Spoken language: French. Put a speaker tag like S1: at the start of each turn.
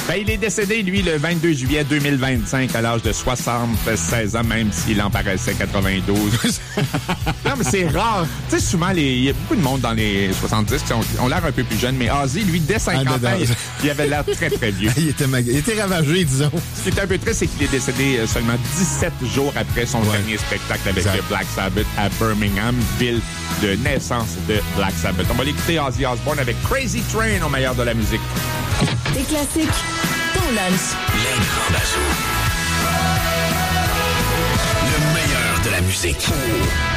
S1: Ben, il est décédé, lui, le 22 juillet 2025, à l'âge de 76 ans, même s'il en paraissait 92. Non, mais c'est rare. Tu sais, souvent, il y a beaucoup de monde dans les 70 qui ont l'air un peu plus jeunes, mais Ozzy, lui, dès 50 ans, il avait l'air très, très vieux.
S2: Il était ravagé, disons.
S1: Ce qui est un peu triste, c'est qu'il est décédé seulement 17 jours après son dernier spectacle avec Black Sabbath à Birmingham, ville de naissance de Black Sabbath. On va l'écouter, Ozzy Osbourne, avec Crazy Train au meilleur de la musique.
S3: Des classiques, ton lunch.
S4: Les grands bazous. Le meilleur de la musique.